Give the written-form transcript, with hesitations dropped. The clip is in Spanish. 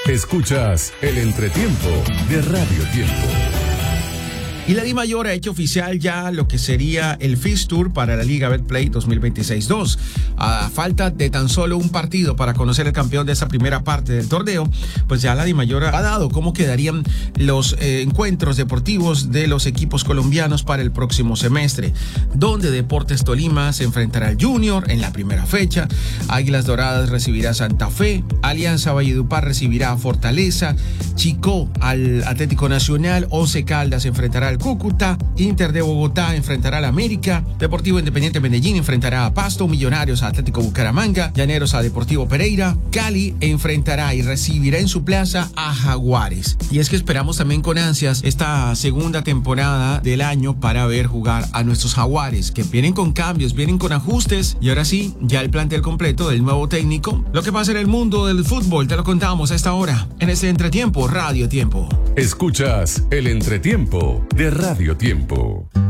Escuchas el entretiempo de Radio Tiempo. Y la DIMAYOR ha hecho oficial ya lo que sería el fixture para la Liga Betplay 2026-2. A falta de tan solo un partido para conocer el campeón de esa primera parte del torneo, pues ya la DIMAYOR ha dado cómo quedarían los encuentros deportivos de los equipos colombianos para el próximo semestre, donde Deportes Tolima se enfrentará al Junior en la primera fecha, Águilas Doradas recibirá a Santa Fe, Alianza Valledupar recibirá a Fortaleza, Chicó al Atlético Nacional, Once Caldas enfrentará al Cúcuta, Inter de Bogotá enfrentará al América, Deportivo Independiente Medellín enfrentará a Pasto, Millonarios a Atlético Bucaramanga, Llaneros a Deportivo Pereira, Cali enfrentará y recibirá en su plaza a Jaguares. Y es que esperamos también con ansias esta segunda temporada del año para ver jugar a nuestros Jaguares, que vienen con cambios, vienen con ajustes, y ahora sí, ya el plantel completo del nuevo técnico. Lo que pasa en el mundo del fútbol te lo contamos a esta hora, en este entretiempo Radio Tiempo. Escuchas el entretiempo de Radio Tiempo.